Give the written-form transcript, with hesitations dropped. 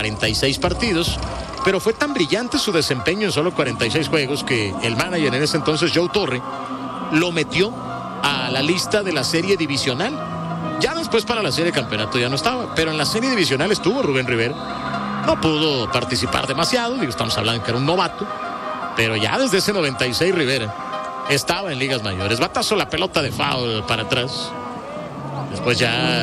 46 partidos, pero fue tan brillante su desempeño en solo 46 juegos que el manager en ese entonces, Joe Torre, lo metió a la lista de la serie divisional. Ya después para la serie de campeonato ya no estaba, pero en la serie divisional estuvo Rubén Rivera. No pudo participar demasiado, estamos hablando que era un novato, pero ya desde ese 96 Rivera estaba en ligas mayores. Batazo la pelota de foul para atrás. Después ya